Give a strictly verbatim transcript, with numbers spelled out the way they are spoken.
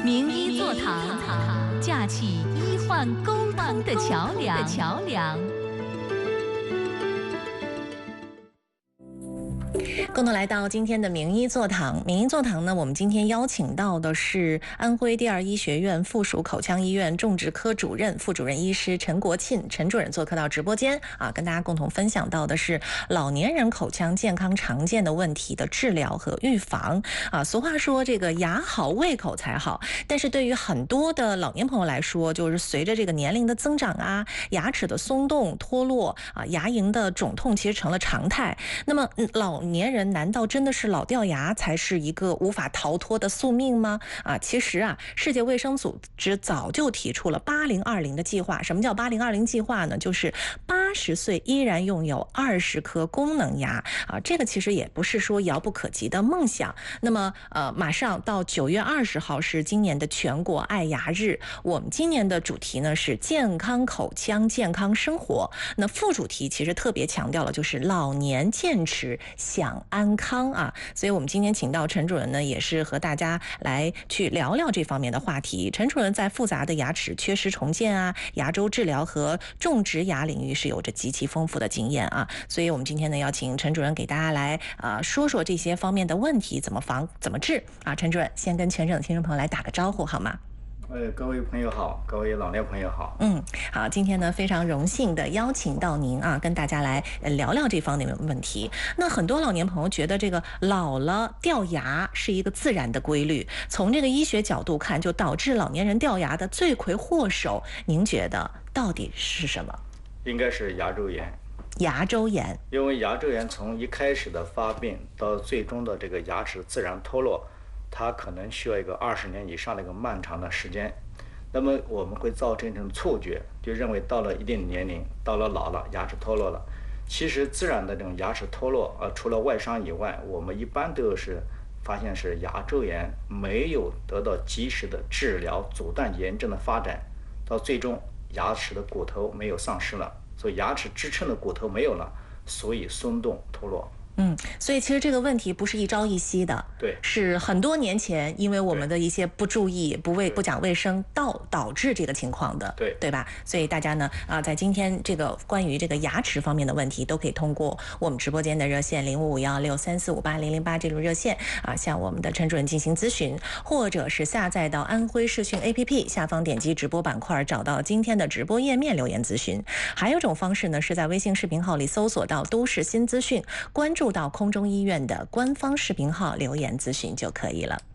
名医座堂，架起医患沟通的桥梁。桥梁。共同来到今天的名医座堂。名医座堂呢，我们今天邀请到的是安徽第二医学院附属口腔医院种植科主任、副主任医师陈国庆陈主任做客到直播间啊，跟大家共同分享到的是老年人口腔健康常见的问题的治疗和预防啊。俗话说这个牙好胃口才好，但是对于很多的老年朋友来说，就是随着这个年龄的增长啊，牙齿的松动脱落啊，牙龈的肿痛其实成了常态。那么老年人难道真的是老掉牙才是一个无法逃脱的宿命吗？啊，其实啊，世界卫生组织早就提出了八零二零的计划。什么叫八零二零计划呢？就是八十岁依然拥有二十颗功能牙啊，这个其实也不是说遥不可及的梦想。那么呃，马上到九月二十号是今年的全国爱牙日，我们今年的主题呢是健康口腔健康生活。那副主题其实特别强调了就是老年健齿享安康啊，所以我们今天请到陈主任呢，也是和大家来去聊聊这方面的话题。陈主任在复杂的牙齿缺失重建啊、牙周治疗和种植牙领域是有着极其丰富的经验啊，所以我们今天呢，要请陈主任给大家来啊、呃、说说这些方面的问题怎么防、怎么治啊。陈主任先跟全省的听众朋友来打个招呼好吗？ 呃，各位朋友好，各位老年朋友好。 嗯，好，今天呢非常荣幸的邀请到您啊，跟大家来聊聊这方面的问题。那很多老年朋友觉得这个老了掉牙是一个自然的规律，从这个医学角度看，就导致老年人掉牙的罪魁祸首，您觉得到底是什么？ 应该是牙周炎。 牙周炎， 因为牙周炎从一开始的发病到最终的这个牙齿自然脱落，它可能需要一个二十年以上的一个漫长的时间。那么我们会造成一种错觉，就认为到了一定年龄，到了老了，牙齿脱落了。其实自然的这种牙齿脱落，呃，除了外伤以外，我们一般都是发现是牙周炎没有得到及时的治疗，阻断炎症的发展，到最终牙齿的骨头没有丧失了，所以牙齿支撑的骨头没有了，所以松动脱落。 嗯，所以其实这个问题不是一朝一夕的， 对， 是很多年前因为我们的一些不注意、不卫、不讲卫生导导致这个情况的， 对， 对吧？所以大家呢啊，在今天这个关于这个牙齿方面的问题，都可以通过我们直播间的热线零五五幺六三四五八零零八这种热线啊，向我们的陈主任进行咨询，或者是下载到安徽视讯 A P P 下方点击直播板块，找到今天的直播页面留言咨询。还有一种方式呢，是在微信视频号里搜索到都市新资讯，关注到空中医院的官方视频号留言咨询就可以了。